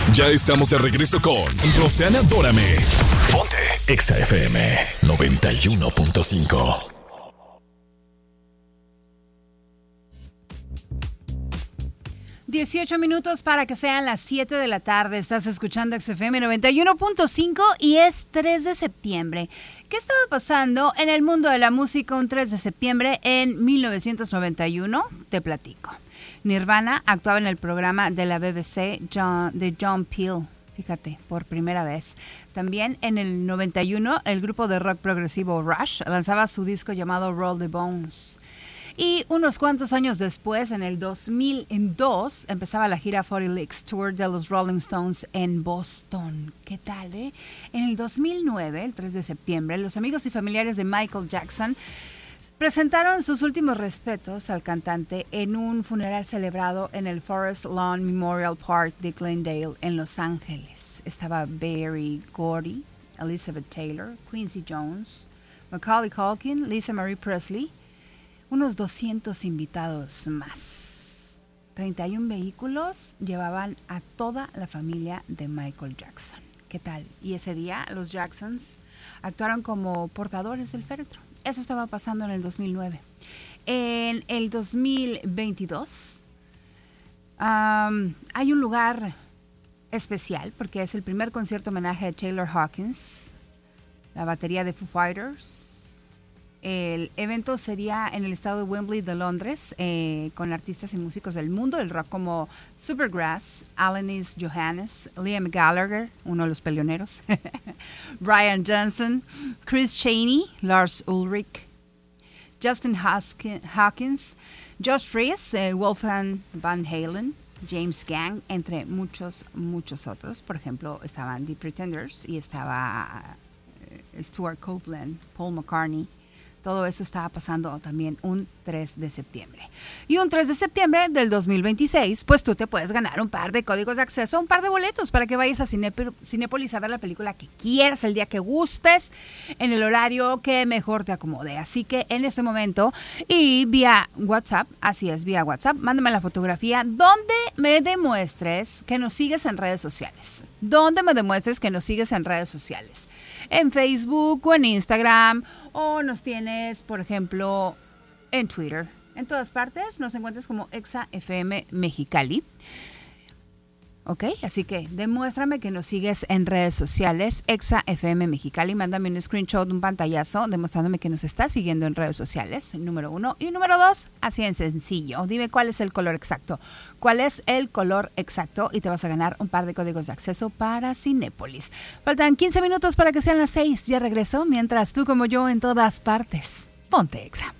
Ya estamos de regreso con Roxana Dórame. Ponte Exa FM 91.5. $18 para que sean las 7 de la tarde. Estás escuchando XFM 91.5 y es 3 de septiembre. ¿Qué estaba pasando en el mundo de la música un 3 de septiembre en 1991? Te platico. Nirvana actuaba en el programa de la BBC de John Peel. Fíjate, por primera vez. También en el 91, el grupo de rock progresivo Rush lanzaba su disco llamado Roll the Bones. Y unos cuantos años después, en el 2002, empezaba la gira 40 Licks Tour de los Rolling Stones en Boston. ¿Qué tal, eh? En el 2009, el 3 de septiembre, los amigos y familiares de Michael Jackson presentaron sus últimos respetos al cantante en un funeral celebrado en el Forest Lawn Memorial Park de Glendale, en Los Ángeles. Estaba Berry Gordy, Elizabeth Taylor, Quincy Jones, Macaulay Culkin, Lisa Marie Presley, unos 200 invitados más. 31 vehículos llevaban a toda la familia de Michael Jackson. ¿Qué tal? Y ese día los Jacksons actuaron como portadores del féretro. Eso estaba pasando en el 2009. En el 2022 hay un lugar especial porque es el primer concierto homenaje a Taylor Hawkins, la batería de Foo Fighters. El evento sería en el estado de Wembley de Londres, con artistas y músicos del mundo del rock como Supergrass, Alanis Johannes, Liam Gallagher, uno de los peleoneros, Brian Johnson, Chris Chaney, Lars Ulrich, Justin Hawkins, Josh Freese, Wolfgang Van Halen, James Gang, entre muchos otros. Por ejemplo, estaban The Pretenders y estaba Stuart Copeland, Paul McCartney. Todo eso estaba pasando también un 3 de septiembre. Y un 3 de septiembre del 2026, pues tú te puedes ganar un par de códigos de acceso, un par de boletos para que vayas a Cinépolis a ver la película que quieras, el día que gustes, en el horario que mejor te acomode. Así que en este momento, y vía WhatsApp, así es, vía WhatsApp, mándame la fotografía donde me demuestres que nos sigues en redes sociales. Donde me demuestres que nos sigues en redes sociales. En Facebook o en Instagram, o nos tienes, por ejemplo, en Twitter. En todas partes nos encuentras como Exa FM Mexicali. ¿Ok? Así que demuéstrame que nos sigues en redes sociales, Exa FM Mexicali. Mándame un screenshot, un pantallazo, demostrándome que nos estás siguiendo en redes sociales, número 1. Y número 2, así en sencillo. Dime cuál es el color exacto. ¿Cuál es el color exacto? Y te vas a ganar un par de códigos de acceso para Cinépolis. Faltan 15 minutos para que sean las 6. Ya regreso, mientras tú como yo en todas partes. Ponte Exa.